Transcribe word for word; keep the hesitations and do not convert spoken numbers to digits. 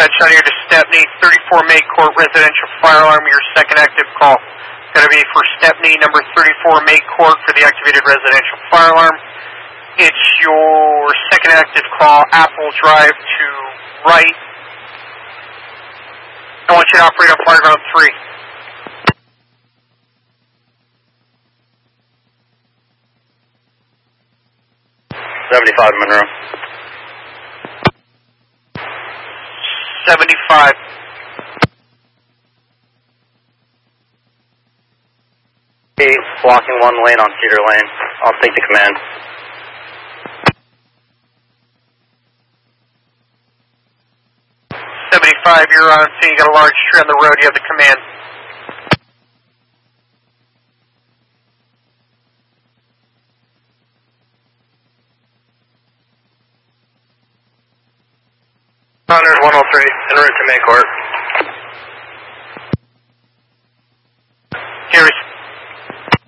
dispatch out here to Stepney, thirty-four May Court residential fire alarm, your second active call. Going to be for Stepney, number thirty-four May Court for the activated residential fire alarm. It's your second active call, Apple Drive to right. I want you to operate on fire ground three. seventy-five Monroe. seventy-five. Eight, blocking one lane on Cedar Lane. I'll take the command. seventy-five, you're on scene. You got a large tree on the road. You have the command. Honors one oh three, en route to May Court. Here is